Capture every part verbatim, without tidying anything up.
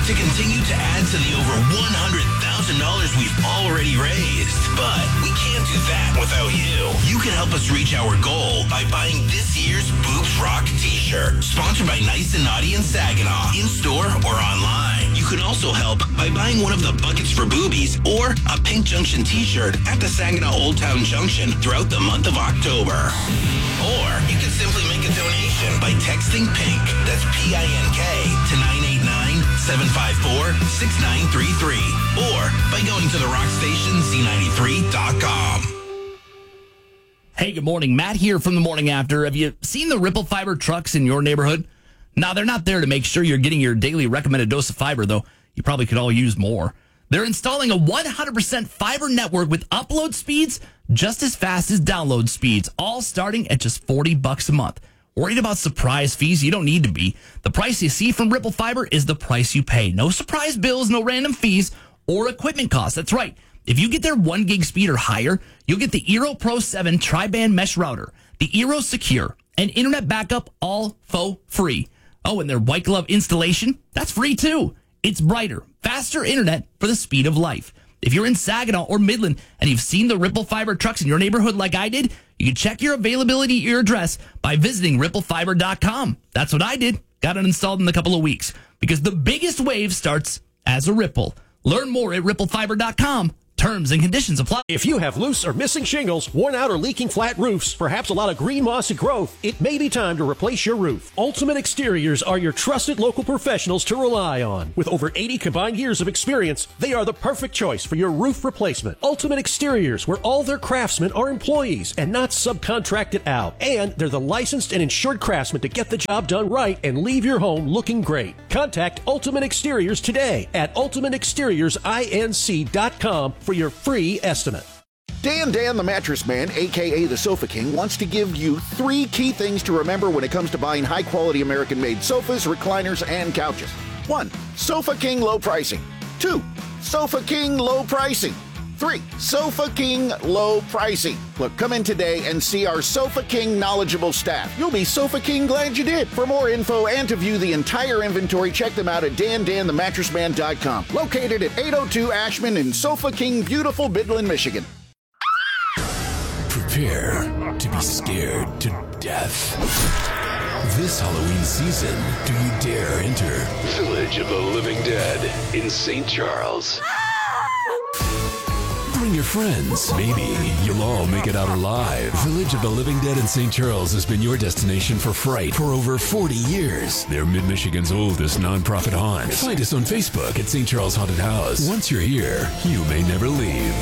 to continue to add to the over one hundred thousand dollars we've already raised. But we can't do that without you. You can help us reach our goal by buying this year's Boobs Rock t-shirt, sponsored by Nice and Naughty in Saginaw, in-store or online. You can also help by buying one of the Buckets for Boobies or a Pink Junction t-shirt at the Saginaw Old Town Junction throughout the month of October. Or you can simply make a donation by texting PINK, that's P I N K, to nine eight nine, seven five four, six nine three three. Or by going to the rock station Z ninety-three dot com. Hey, good morning. Matt here from the Morning After. Have you seen the Ripple Fiber trucks in your neighborhood? Now, they're not there to make sure you're getting your daily recommended dose of fiber, though you probably could all use more. They're installing a one hundred percent fiber network with upload speeds just as fast as download speeds, all starting at just forty bucks a month. Worried about surprise fees? You don't need to be. The price you see from Ripple Fiber is the price you pay. No surprise bills, no random fees, or equipment costs. That's right. If you get their one gig speed or higher, you'll get the Eero Pro seven tri-band mesh router, the Eero Secure, and internet backup, all faux free. Oh, and their white glove installation, that's free too. It's brighter, faster internet for the speed of life. If you're in Saginaw or Midland and you've seen the Ripple Fiber trucks in your neighborhood like I did, you can check your availability at your address by visiting ripple fiber dot com. That's what I did. Got it installed in a couple of weeks because the biggest wave starts as a ripple. Learn more at ripple fiber dot com. Terms and conditions apply. If you have loose or missing shingles, worn out or leaking flat roofs, perhaps a lot of green mossy growth, it may be time to replace your roof. Ultimate Exteriors are your trusted local professionals to rely on. With over eighty combined years of experience, they are the perfect choice for your roof replacement. Ultimate Exteriors, where all their craftsmen are employees and not subcontracted out. And they're the licensed and insured craftsmen to get the job done right and leave your home looking great. Contact Ultimate Exteriors today at ultimate exteriors inc dot com for your free estimate. Dan Dan the Mattress Man, aka the Sofa King, wants to give you three key things to remember when it comes to buying high-quality American-made sofas, recliners, and couches. One, Sofa King low pricing. Two, Sofa King low pricing. Three, Sofa King low pricing. Look, come in today and see our Sofa King knowledgeable staff. You'll be Sofa King glad you did. For more info and to view the entire inventory, check them out at dan dan the mattress man dot com. Located at eight oh two Ashman in Sofa King, beautiful Midland, Michigan. Prepare to be scared to death. This Halloween season, do you dare enter Village of the Living Dead in Saint Charles? Bring your friends. Maybe you'll all make it out alive. Village of the Living Dead in Saint Charles has been your destination for fright for over forty years. They're Mid-Michigan's oldest nonprofit haunt. Find us on Facebook at Saint Charles Haunted House. Once you're here, you may never leave.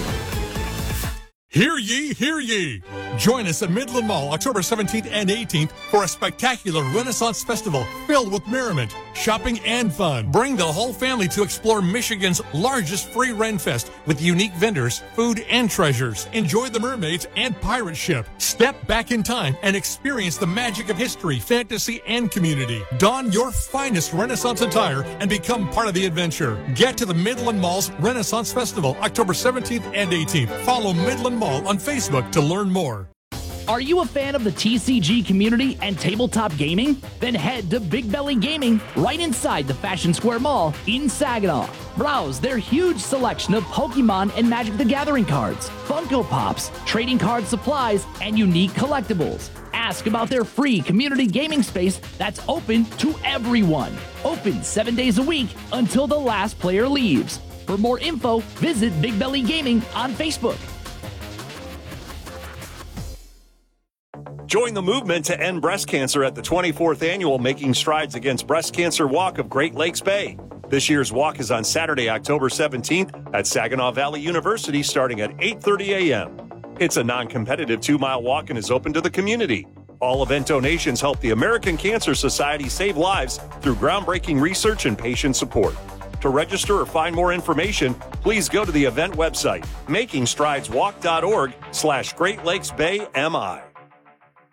Hear ye, hear ye! Join us at Midland Mall October seventeenth and eighteenth for a spectacular Renaissance Festival filled with merriment, shopping, and fun. Bring the whole family to explore Michigan's largest free Ren Fest with unique vendors, food, and treasures. Enjoy the mermaids and pirate ship. Step back in time and experience the magic of history, fantasy, and community. Don your finest Renaissance attire and become part of the adventure. Get to the Midland Mall's Renaissance Festival October seventeenth and eighteenth. Follow Midland Mall on Facebook to learn more. Are you a fan of the T C G community and tabletop gaming? Then head to Big Belly Gaming right inside the Fashion Square Mall in Saginaw. Browse their huge selection of Pokemon and Magic the Gathering cards, Funko Pops, trading card supplies, and unique collectibles. Ask about their free community gaming space that's open to everyone. Open seven days a week until the last player leaves. For more info, visit Big Belly Gaming on Facebook. Join the movement to end breast cancer at the twenty-fourth annual Making Strides Against Breast Cancer Walk of Great Lakes Bay. This year's walk is on Saturday, October seventeenth at Saginaw Valley University starting at eight thirty a.m. It's a non-competitive two-mile walk and is open to the community. All event donations help the American Cancer Society save lives through groundbreaking research and patient support. To register or find more information, please go to the event website, making strides walk dot org slash Great Lakes Bay M I.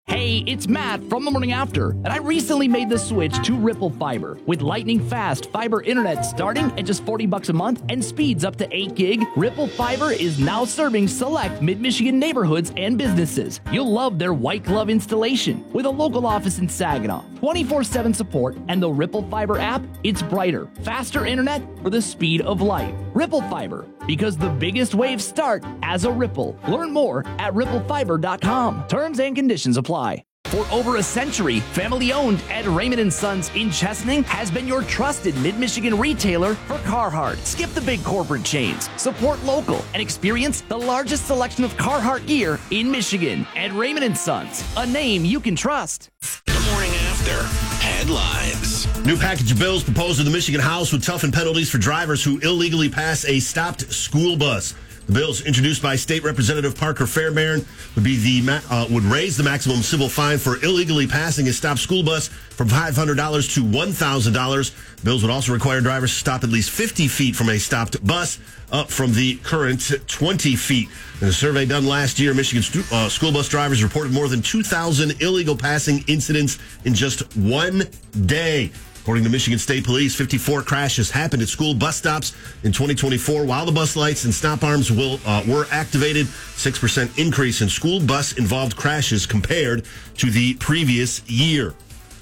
Hey, it's Matt from The Morning After, and I recently made the switch to Ripple Fiber. With lightning fast fiber internet starting at just forty bucks a month and speeds up to eight gig, Ripple Fiber is now serving select mid-Michigan neighborhoods and businesses. You'll love their white glove installation with a local office in Saginaw, twenty-four seven support, and the Ripple Fiber app. It's brighter, faster internet for the speed of light. Ripple Fiber, because the biggest waves start as a ripple. Learn more at ripple fiber dot com. Terms and conditions apply. For over a century, family-owned Ed Raymond and Sons in Chesaning has been your trusted mid-Michigan retailer for Carhartt. Skip the big corporate chains, support local, and experience the largest selection of Carhartt gear in Michigan. Ed Raymond and Sons, a name you can trust. The Morning After. Headlines. New package of bills proposed in the Michigan House would toughen penalties for drivers who illegally pass a stopped school bus. The bills introduced by State Representative Parker Fairbairn would be the uh, would raise the maximum civil fine for illegally passing a stopped school bus from five hundred dollars to one thousand dollars. Bills would also require drivers to stop at least fifty feet from a stopped bus, up from the current twenty feet. In a survey done last year, Michigan stu- uh, school bus drivers reported more than two thousand illegal passing incidents in just one day. According to Michigan State Police, fifty-four crashes happened at school bus stops in twenty twenty-four. While the bus lights and stop arms will uh, were activated, six percent increase in school bus-involved crashes compared to the previous year.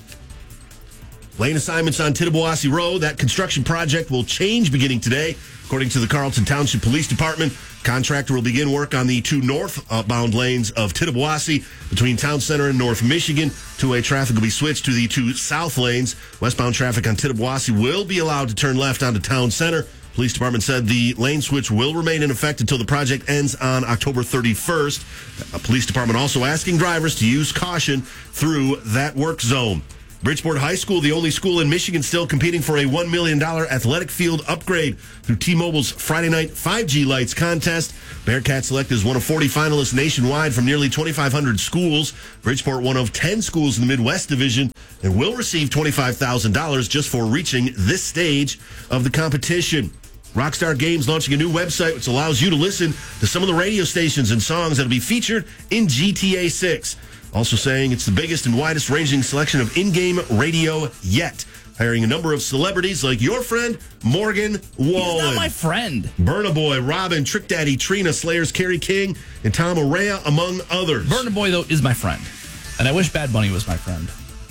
Lane assignments on Tittabawassee Road. That construction project will change beginning today. According to the Carlton Township Police Department, contractor will begin work on the two northbound lanes of Tittabawassee between Town Center and North Michigan. Two-way traffic will be switched to the two south lanes. Westbound traffic on Tittabawassee will be allowed to turn left onto Town Center. Police Department said the lane switch will remain in effect until the project ends on October thirty-first. A Police Department also asking drivers to use caution through that work zone. Bridgeport High School, the only school in Michigan still competing for a one million dollars athletic field upgrade through T-Mobile's Friday Night five G Lights contest. Bearcats selected as one of forty finalists nationwide from nearly twenty-five hundred schools. Bridgeport, one of ten schools in the Midwest Division, and will receive twenty-five thousand dollars just for reaching this stage of the competition. Rockstar Games launching a new website which allows you to listen to some of the radio stations and songs that will be featured in G T A six. Also saying it's the biggest and widest ranging selection of in-game radio yet. Hiring a number of celebrities like your friend, Morgan Wallen. He's not my friend. Burna Boy, Robin, Trick Daddy, Trina, Slayer's Kerry King, and Tom Araya, among others. Burna Boy, though, is my friend. And I wish Bad Bunny was my friend.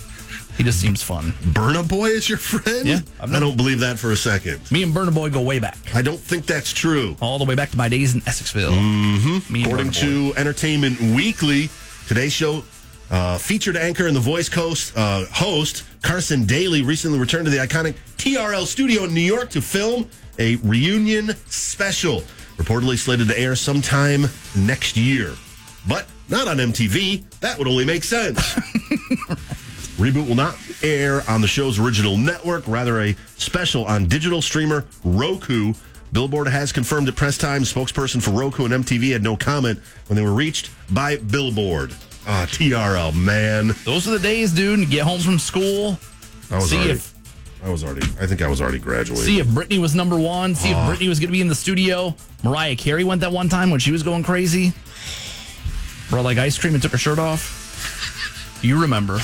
He just seems fun. Burna Boy is your friend? Yeah. I don't believe that for a second. Me and Burna Boy go way back. I don't think that's true. All the way back to my days in Essexville. Mm-hmm. Me and According Burna Boy. to Entertainment Weekly, today's show uh, featured anchor and the voice host, uh, host Carson Daly recently returned to the iconic T R L studio in New York to film a reunion special, reportedly slated to air sometime next year. But not on M T V. That would only make sense. Reboot will not air on the show's original network, rather a special on digital streamer Roku. Billboard has confirmed at press time spokesperson for Roku and M T V had no comment when they were reached by Billboard. Ah, T R L, man. Those are the days, dude. Get home from school. I was see already, if I was already, I think I was already graduating. See if Britney was number one. See oh. if Britney was going to be in the studio. Mariah Carey went that one time when she was going crazy. Brought like ice cream and took her shirt off. You remember.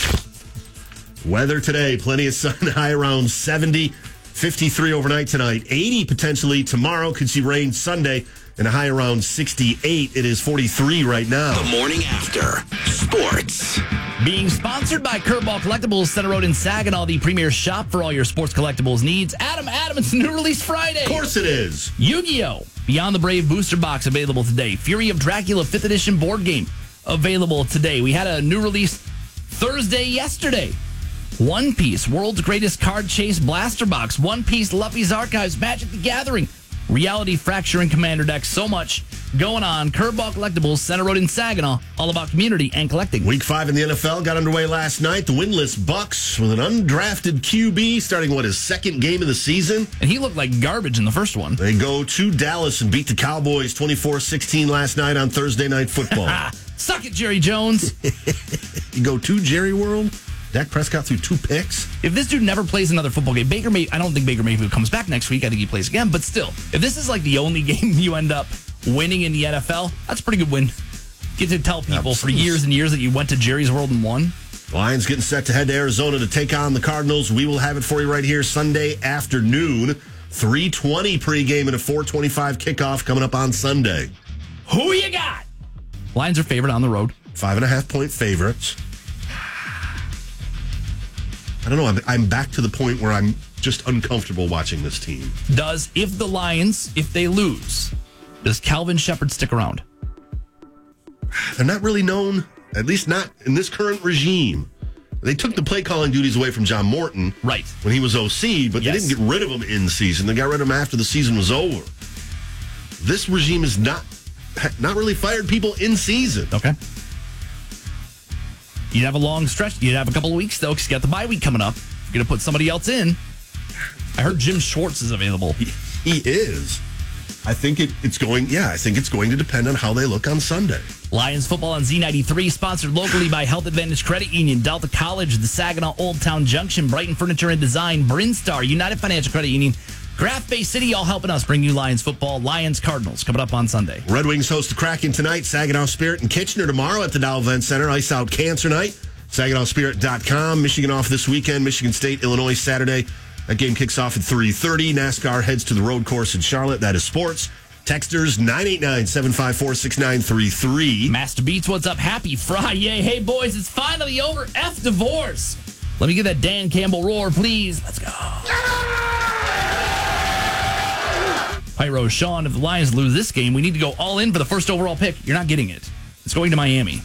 Weather today, plenty of sun, high around seventy, fifty-three overnight tonight, eighty potentially tomorrow, could see rain Sunday, and a high around sixty-eight. It is forty-three right now. The Morning After. Sports. Being sponsored by Curveball Collectibles, Center Road in Saginaw, the premier shop for all your sports collectibles needs. Adam Adams, new release Friday. Of course it is. Yu-Gi-Oh! Beyond the Brave booster box available today. Fury of Dracula fifth edition board game available today. We had a new release Thursday yesterday. One Piece, World's Greatest Card Chase Blaster Box. One Piece, Luffy's Archives, Magic the Gathering, Reality Fracture, and Commander Deck. So much going on. Curveball Collectibles, Center Road in Saginaw. All about community and collecting. Week five in the N F L got underway last night. The winless Bucks with an undrafted Q B starting, what, his second game of the season? And he looked like garbage in the first one. They go to Dallas and beat the Cowboys twenty-four sixteen last night on Thursday Night Football. Suck it, Jerry Jones. You go to Jerry World? Dak Prescott threw two picks. If this dude never plays another football game, Baker May, I don't think Baker Mayfield comes back next week. I think he plays again. But still, if this is like the only game you end up winning in the N F L, that's a pretty good win. get to tell people for Absolutely. years and years that you went to Jerry's World and won. Lions getting set to head to Arizona to take on the Cardinals. We will have it for you right here Sunday afternoon. three twenty pregame and a four twenty-five kickoff coming up on Sunday. Who you got? Lions are favored on the road. Five and a half point favorites. I don't know. I'm, I'm back to the point where I'm just uncomfortable watching this team. Does, if the Lions, if they lose, does Calvin Shepard stick around? They're not really known, at least not in this current regime. They took the play calling duties away from John Morton right when he was O C, but yes. they didn't get rid of him in season. They got rid of him after the season was over. This regime is not not really fired people in season. Okay. You'd have a long stretch. You'd have a couple of weeks, though, because you got the bye week coming up. You're going to put somebody else in. I heard Jim Schwartz is available. He, he is. I think it, it's going, yeah, I think it's going to depend on how they look on Sunday. Lions football on Z ninety-three, sponsored locally by Health Advantage Credit Union, Delta College, the Saginaw Old Town Junction, Brighton Furniture and Design, Brinstar, United Financial Credit Union, Graft Bay City, all helping us bring you Lions football. Lions Cardinals coming up on Sunday. Red Wings host the Kraken tonight. Saginaw Spirit and Kitchener tomorrow at the Dow Event Center. Ice Out Cancer Night. Saginaw Spirit dot com. Michigan off this weekend. Michigan State, Illinois Saturday. That game kicks off at three thirty. NASCAR heads to the road course in Charlotte. That is sports. Texters nine eight nine, seven five four, six nine three three. Master Beats, what's up? Happy Friday. Hey, boys, it's finally over. F divorce. Let me get that Dan Campbell roar, please. Let's go. Pyro, Sean, if the Lions lose this game, we need to go all in for the first overall pick. You're not getting it. It's going to Miami.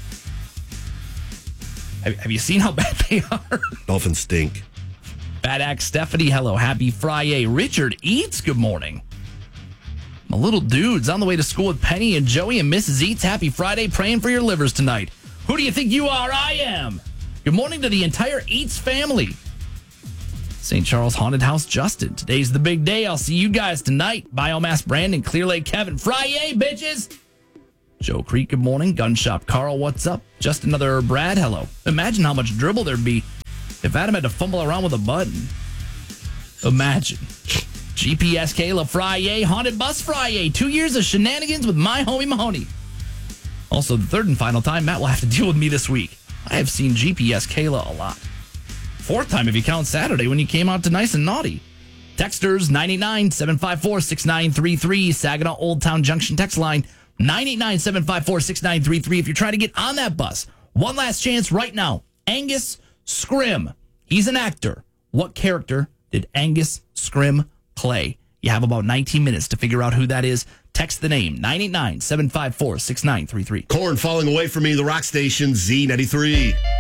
Have, have you seen how bad they are? Dolphins stink. Bad Axe Stephanie, hello. Happy Friday. Richard Eats, good morning. My little dude's on the way to school with Penny and Joey and Missus Eats. Happy Friday. Praying for your livers tonight. Who do you think you are? I am. Good morning to the entire Eats family. Saint Charles Haunted House Justin. Today's the big day. I'll see you guys tonight. Biomass Brandon, Clear Lake Kevin. Friday, bitches. Joe Creek, good morning. Gun Shop Carl, what's up? Just another Brad, hello. Imagine how much dribble there'd be if Adam had to fumble around with a button. Imagine. G P S Kayla Friday, Haunted Bus Friday. Two years of shenanigans with my homie Mahoney. Also, the third and final time Matt will have to deal with me this week. I have seen G P S Kayla a lot. Fourth time if you count Saturday when you came out to Nice and Naughty. Texters nine eight nine, seven five four, six nine three three. Saginaw Old Town Junction text line nine eight nine, seven five four, six nine three three. If you're trying to get on that bus, one last chance right now. Angus Scrim. He's an actor. What character did Angus Scrim play? You have about nineteen minutes to figure out who that is. Text the name nine eight nine, seven five four, six nine three three. Corn falling away from me, the rock station Z ninety-three.